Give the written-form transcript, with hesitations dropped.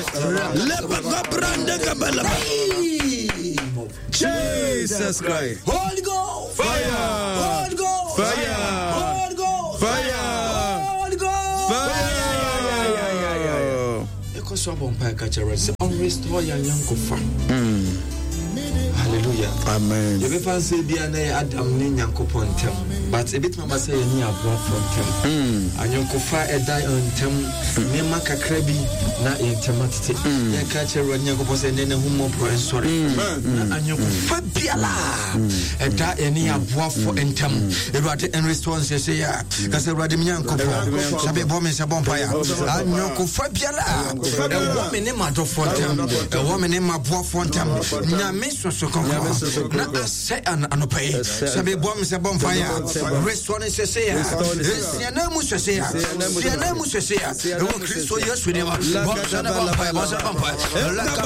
Jesus Christ. Holy Ghost. Fire. Holy Ghost. Fire. Holy Ghost. Fire. Holy Ghost. Fire. Because of one catch a restore your young kufa. Hallelujah. Amen. You ever say be an Adam Nyan Copontem, but a bit mama say near blood from them. And you could fire a die on tem, Nemaka Krabi, not in Tematity. You catch a run Yakopos and then a humo pro and sorry. And you could Fabiala, a die any above for entem. About and response, you say, because a Radimian Copo, Sabe Bomis a bonfire. And you could Fabiala, a woman in my door for them, a woman in my boy for them. Namiso so na say an pay sabe bom se bonfire restaurant se say se na mu se say se na mu se say o Kristo Yesu ne ma bom se na bonfire